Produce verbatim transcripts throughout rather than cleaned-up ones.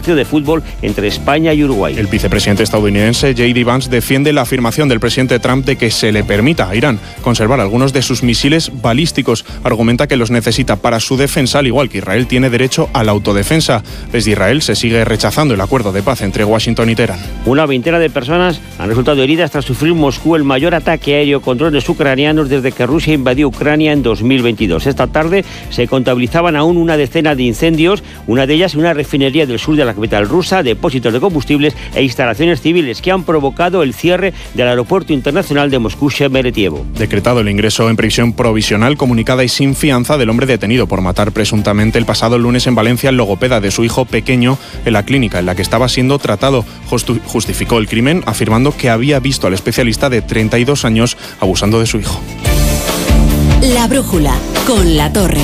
partido de fútbol entre España y Uruguay. El vicepresidente estadounidense J D Vance defiende la afirmación del presidente Trump de que se le permita a Irán conservar algunos de sus misiles balísticos. Argumenta que los necesita para su defensa, al igual que Israel tiene derecho a la autodefensa. Desde Israel se sigue rechazando el acuerdo de paz entre Washington y Teherán. Una veintena de personas han resultado heridas tras sufrir Moscú el mayor ataque aéreo con drones ucranianos desde que Rusia invadió Ucrania en dos mil veintidós. Esta tarde se contabilizaban aún una decena de incendios, una de ellas en una refinería del sur de la capital rusa, depósitos de combustibles e instalaciones civiles que han provocado el cierre del aeropuerto internacional de Moscú-Sheremetyevo. Decretado el ingreso en prisión provisional, comunicada y sin fianza del hombre detenido por matar presuntamente el pasado lunes en Valencia al logopeda de su hijo pequeño en la clínica en la que estaba siendo tratado. Justu- justificó el crimen afirmando que había visto al especialista de treinta y dos años abusando de su hijo. La brújula con La Torre.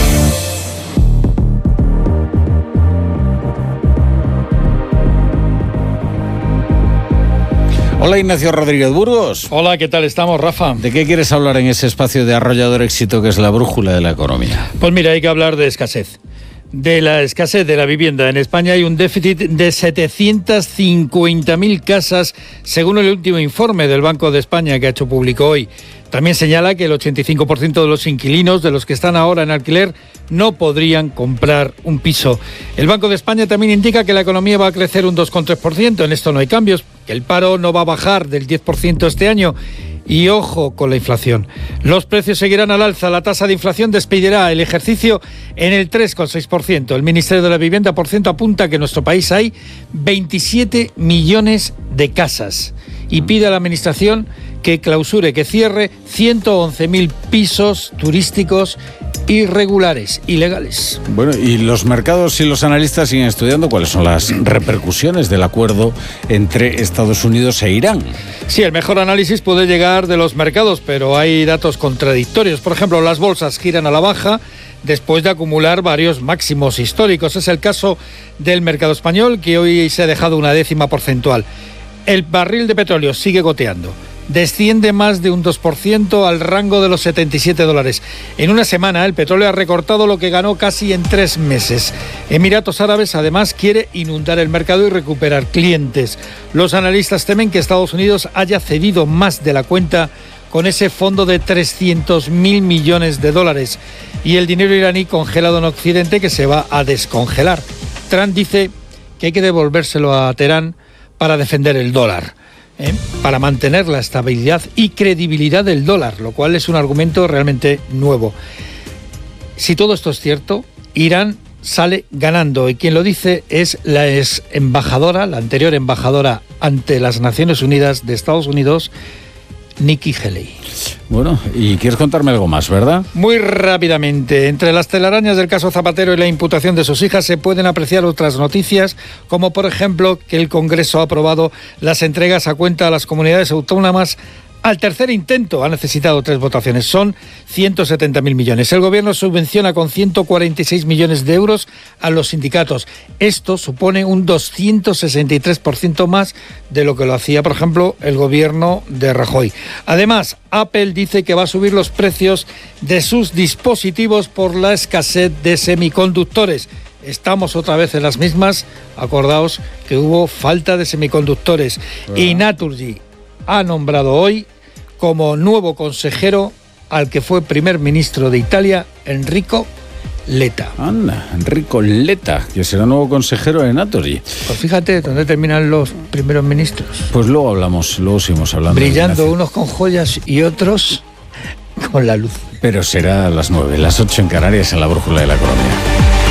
Hola, Ignacio Rodríguez Burgos. Hola, ¿qué tal estamos, Rafa? ¿De qué quieres hablar en ese espacio de arrollador éxito que es la brújula de la economía? Pues mira, hay que hablar de escasez. De la escasez de la vivienda. En España hay un déficit de setecientas cincuenta mil casas, según el último informe del Banco de España que ha hecho público hoy. También señala que el ochenta y cinco por ciento de los inquilinos, de los que están ahora en alquiler, no podrían comprar un piso. El Banco de España también indica que la economía va a crecer un dos coma tres por ciento. En esto no hay cambios, que el paro no va a bajar del diez por ciento este año. Y ojo con la inflación. Los precios seguirán al alza. La tasa de inflación despedirá el ejercicio en el tres coma seis por ciento. El Ministerio de la Vivienda, por ciento, apunta que en nuestro país hay veintisiete millones de casas y pide a la Administración que clausure, que cierre ciento once mil pisos turísticos irregulares, ilegales. Bueno, y los mercados y los analistas siguen estudiando cuáles son las repercusiones del acuerdo entre Estados Unidos e Irán. Sí, el mejor análisis puede llegar de los mercados, pero hay datos contradictorios. Por ejemplo, las bolsas giran a la baja después de acumular varios máximos históricos. Es el caso del mercado español, que hoy se ha dejado una décima porcentual. El barril de petróleo sigue goteando. Desciende más de un dos por ciento al rango de los setenta y siete dólares. En una semana el petróleo ha recortado lo que ganó casi en tres meses. Emiratos Árabes además quiere inundar el mercado y recuperar clientes. Los analistas temen que Estados Unidos haya cedido más de la cuenta con ese fondo de trescientos mil millones de dólares y el dinero iraní congelado en Occidente que se va a descongelar. Trump dice que hay que devolvérselo a Teherán para defender el dólar. ¿Eh? Para mantener la estabilidad y credibilidad del dólar, lo cual es un argumento realmente nuevo. Si todo esto es cierto, Irán sale ganando, y quien lo dice es la ex embajadora, la anterior embajadora ante las Naciones Unidas de Estados Unidos, Nikki Haley. Bueno, y quieres contarme algo más, ¿verdad? Muy rápidamente. Entre las telarañas del caso Zapatero y la imputación de sus hijas se pueden apreciar otras noticias, como por ejemplo que el Congreso ha aprobado las entregas a cuenta a las comunidades autónomas. Al tercer intento ha necesitado tres votaciones, son ciento setenta mil millones. El Gobierno subvenciona con ciento cuarenta y seis millones de euros a los sindicatos. Esto supone un doscientos sesenta y tres por ciento más de lo que lo hacía, por ejemplo, el Gobierno de Rajoy. Además, Apple dice que va a subir los precios de sus dispositivos por la escasez de semiconductores. Estamos otra vez en las mismas. Acordaos que hubo falta de semiconductores. Bueno. Y Naturgy ha nombrado hoy como nuevo consejero al que fue primer ministro de Italia, Enrico Letta. Anda, Enrico Letta, que será nuevo consejero de Naturgy. Pues fíjate, ¿dónde terminan los primeros ministros? Pues luego hablamos, luego seguimos hablando. Brillando unos con joyas y otros con la luz. Pero será a las nueve, las ocho en Canarias, en la brújula de la economía.